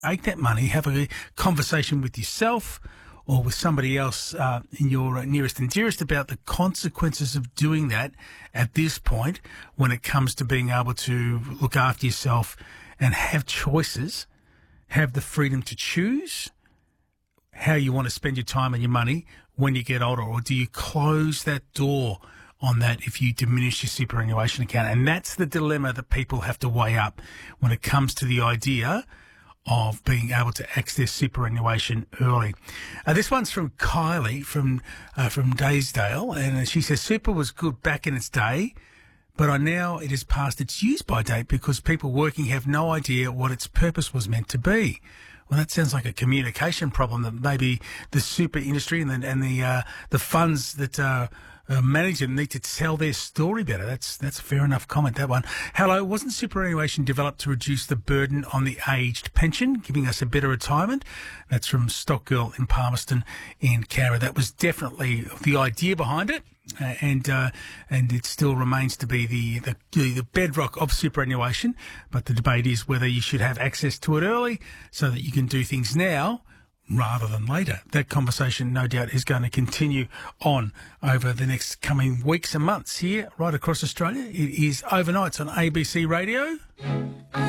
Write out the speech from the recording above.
take that money, have a conversation with yourself or with somebody else in your nearest and dearest about the consequences of doing that at this point when it comes to being able to look after yourself and have choices, have the freedom to choose how you want to spend your time and your money when you get older, or do you close that door on that if you diminish your superannuation account? And that's the dilemma that people have to weigh up when it comes to the idea of being able to access superannuation early. This one's from Kylie from Daysdale, and she says super was good back in its day, but now it is past its use-by date because people working have no idea what its purpose was meant to be. Well, that sounds like a communication problem that maybe the super industry and the funds that manage them need to tell their story better. That's a fair enough comment, that one. Hello, wasn't superannuation developed to reduce the burden on the aged pension, giving us a better retirement? That's from Stock Girl in Palmerston in Canberra. That was definitely the idea behind it. And it still remains to be the bedrock of superannuation. But the debate is whether you should have access to it early so that you can do things now rather than later. That conversation, no doubt, is going to continue on over the next coming weeks and months here right across Australia. It is Overnights on ABC Radio.